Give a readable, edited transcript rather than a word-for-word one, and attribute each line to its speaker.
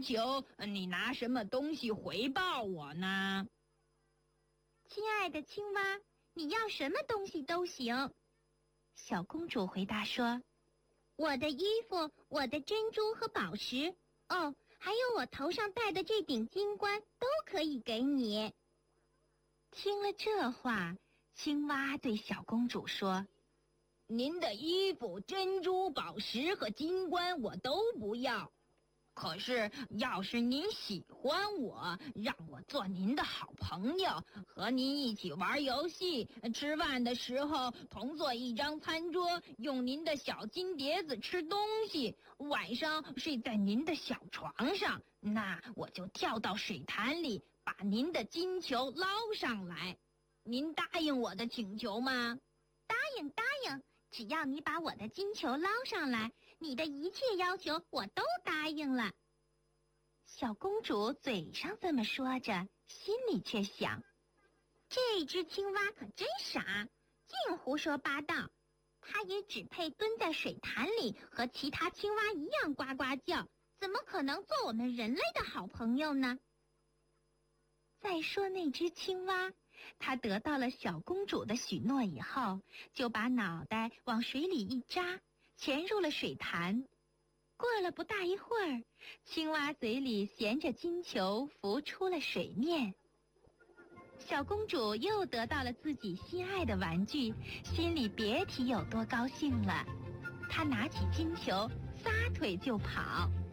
Speaker 1: 求，你拿什么东西回报我呢？
Speaker 2: 亲爱的青蛙，你要什么东西都行。
Speaker 3: 小公主回答说：
Speaker 2: 我的衣服，我的珍珠和宝石，哦，还有我头上戴的这顶金冠都可以给你。
Speaker 3: 听了这话，青蛙对小公主说：
Speaker 1: 您的衣服、珍珠、宝石和金冠我都不要。可是，要是您喜欢我，让我做您的好朋友，和您一起玩游戏，吃饭的时候同坐一张餐桌，用您的小金碟子吃东西，晚上睡在您的小床上，那我就跳到水潭里，把您的金球捞上来。您答应我的请求吗？
Speaker 2: 答应，只要你把我的金球捞上来，你的一切要求我都答应了。
Speaker 3: 小公主嘴上这么说着，心里却想：
Speaker 2: 这只青蛙可真傻，净胡说八道。它也只配蹲在水潭里和其他青蛙一样呱呱叫，怎么可能做我们人类的好朋友呢？
Speaker 3: 再说那只青蛙，它得到了小公主的许诺以后，就把脑袋往水里一扎，潜入了水潭。过了不大一会儿，青蛙嘴里衔着金球浮出了水面。小公主又得到了自己心爱的玩具，心里别提有多高兴了。她拿起金球，撒腿就跑。